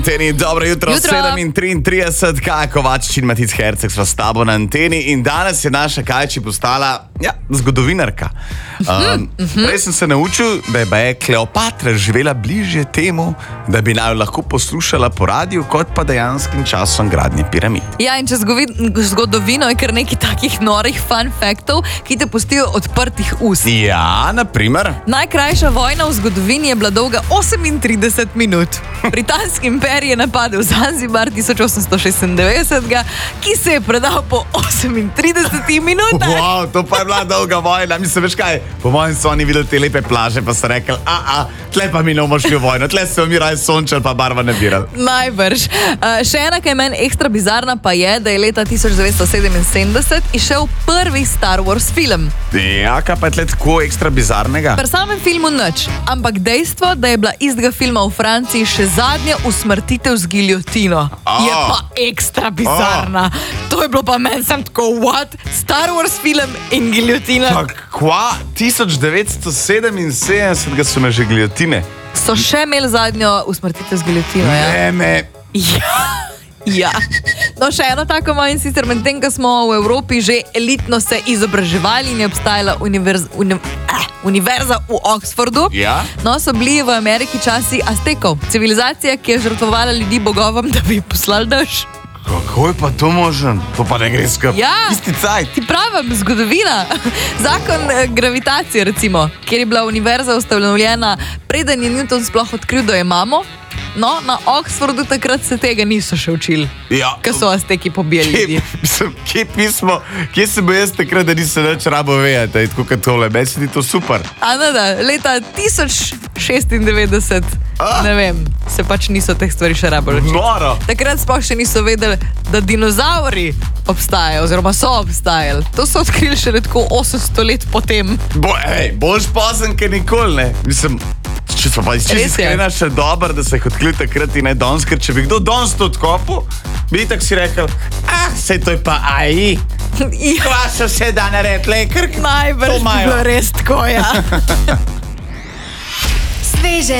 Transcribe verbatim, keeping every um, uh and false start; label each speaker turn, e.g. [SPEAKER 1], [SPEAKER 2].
[SPEAKER 1] Anteni, dobro jutro,
[SPEAKER 2] jutro.
[SPEAKER 1] sedem in triintrideset, Kaja Kovačič in Matic Herceg sva s tabo na anteni in danes je naša Kajči postala, ja, zgodovinarka. Um, prej sem se naučil, da je baje Kleopatra živela bližje temu, da bi naj jo lahko poslušala po radiju, kot pa dejanskim časom gradnje piramid.
[SPEAKER 2] Ja, in če zgodovino je kar nekaj takih norih fun faktov, ki te pustijo odprtih ust.
[SPEAKER 1] Ja, naprimer.
[SPEAKER 2] Najkrajša vojna v zgodovini je bila dolga osemintrideset minut. Britanski imperij je napadel Zanzibar tisoč osemsto šestindevetdeset, ki se je predal po osemintridesetih minutah.
[SPEAKER 1] Wow, to pa je bila dolga vojna. Mislim, veš kaj, po mojem so oni videli te lepe plaže, pa so rekli, a, a, tle pa mi ne bomo šli v vojno, tle se bomo mi raje sončali, pa barva ne birali.
[SPEAKER 2] Najbrž. Uh, še ena, ki je meni ekstra bizarna, pa je, da je leta tisoč devetsto sedeminsedemdeset išel prvi Star Wars film.
[SPEAKER 1] Ja, kaj pa je tle tako ekstra bizarnega?
[SPEAKER 2] Pri samem filmu nič, ampak dejstvo, da je bila istega filma v Franciji še zadnja usmrtitev z giljotino,
[SPEAKER 1] Oh.
[SPEAKER 2] je pa ekstra bizarna. Oh. To je bilo pa meni sem tako, what? Star Wars film in giljotina.
[SPEAKER 1] Pa kva? tisoč devetsto sedeminsedemdeset ga so me že giljotine.
[SPEAKER 2] So še imeli zadnjo usmrtitev z giljotino, ja?
[SPEAKER 1] Ne, me...
[SPEAKER 2] Ja. Ja. No, še eno tako malo in sicer med tem, ko smo v Evropi že elitno se izobraževali in je obstajala univerz, uni, eh, univerza v Oxfordu,
[SPEAKER 1] Ja?
[SPEAKER 2] no, so bili v Ameriki časi Aztekov, civilizacija, ki je žrtvovala ljudi bogovom, da bi poslali dež.
[SPEAKER 1] Kako je pa to možen? To pa ne gre skupaj.
[SPEAKER 2] Ja.
[SPEAKER 1] Isti cajt.
[SPEAKER 2] Ti pravim, zgodovina. Zakon eh, gravitacije, recimo, kjer je bila univerza ustanovljena, preden je Newton sploh odkril, da jo imamo. No, na Oxfordu takrat se tega niso še učili,
[SPEAKER 1] Ja.
[SPEAKER 2] ker so Azteki pobijali
[SPEAKER 1] Kje,
[SPEAKER 2] ljudi.
[SPEAKER 1] mislim, kje pismo, kje se bo jaz takrat, da nisem več rabo vedeti, tako kot tole, meni se ti to super.
[SPEAKER 2] A ne da, leta tisoč šestindevetdeset,
[SPEAKER 1] A?
[SPEAKER 2] ne vem, se pač niso teh stvari še rabo učili.
[SPEAKER 1] Noro.
[SPEAKER 2] Takrat sploh še niso vedeli, da dinozauri obstajajo, oziroma so obstajali. To so odkrili šele tako osemsto let potem.
[SPEAKER 1] Bo, ej, boljš pozen, ker nikoli ne. Mislim, če so pa čisto
[SPEAKER 2] Res je.
[SPEAKER 1] iskrena, še dobro, da se jih odkrili takrat in ne danes, ker če bi kdo danes to odkopal, bi tak si rekel, ah, sej to je pa A I.
[SPEAKER 2] Ja,
[SPEAKER 1] Kva so vse da naredili, ker
[SPEAKER 2] najbrž
[SPEAKER 1] to
[SPEAKER 2] bi
[SPEAKER 1] imajo.
[SPEAKER 2] bilo res tako, ja.
[SPEAKER 3] Sveže